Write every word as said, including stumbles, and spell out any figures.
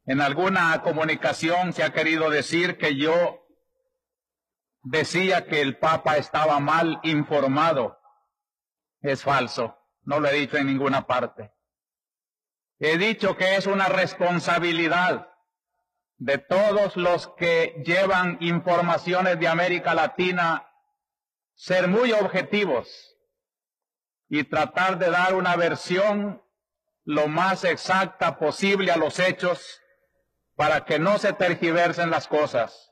En alguna comunicación se ha querido decir que yo decía que el Papa estaba mal informado. Es falso, no lo he dicho en ninguna parte. He dicho que es una responsabilidad de todos los que llevan informaciones de América Latina ser muy objetivos y tratar de dar una versión lo más exacta posible a los hechos para que no se tergiversen las cosas.